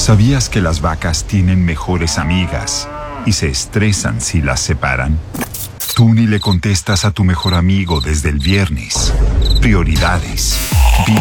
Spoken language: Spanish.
¿Sabías que las vacas tienen mejores amigas y se estresan si las separan? Tú ni le contestas a tu mejor amigo desde el viernes. Prioridades.